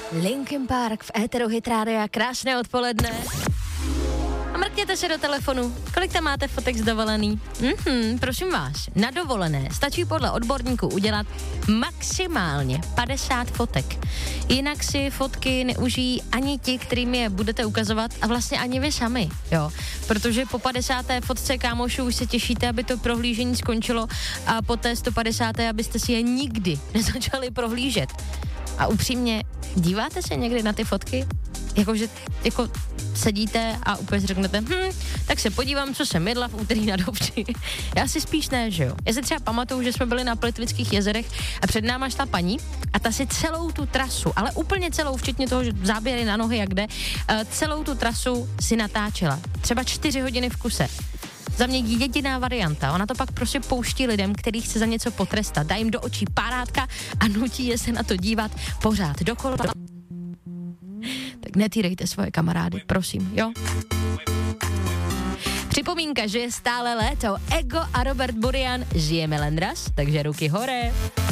Linkin Park v éteru Hit Rádia, krásné odpoledne. A mrkněte se do telefonu, kolik tam máte fotek z dovolený? Prosím vás, na dovolené stačí podle odborníků udělat maximálně 50 fotek. Jinak si fotky neužijí ani ti, kterým je budete ukazovat a vlastně ani vy sami, jo. Protože po 50. fotce kámošů už se těšíte, aby to prohlížení skončilo a po té 150. abyste si je nikdy nezačali prohlížet. A upřímně, díváte se někdy na ty fotky? Jako sedíte a úplně si řeknete, tak se podívám, co jsem jedla v úterý na Dobří. Já si spíš ne, že jo. Já si třeba pamatuju, že jsme byli na Plitvických jezerech a před náma šla paní a ta si celou tu trasu, ale úplně celou, včetně toho, že záběry na nohy jak jde, celou tu trasu si natáčela. Třeba 4 hodiny v kuse. Za mě jediná varianta. Ona to pak prostě pouští lidem, který chce za něco potrestat. Dá jim do očí párátka a nutí je se na to dívat pořád dokola. Tak netýrejte svoje kamarády, prosím, jo? Připomínka, že je stále léto. Ego a Robert Burian, žijeme len raz, takže ruky hore.